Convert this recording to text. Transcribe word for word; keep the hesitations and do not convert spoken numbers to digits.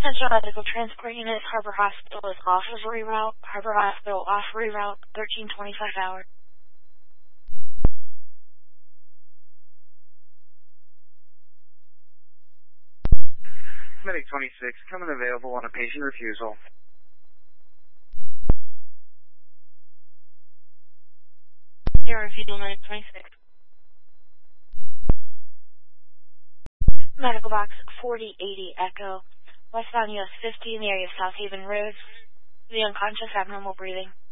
Central Medical Transport Unit, Harbor Hospital is off of reroute. Harbor Hospital off reroute, thirteen twenty-five hours. Medic twenty-six, coming available on a patient refusal. Your refusal, Medic twenty-six. Medical Box forty eighty Echo, westbound U S fifty in the area of South Haven Road. The unconscious abnormal breathing.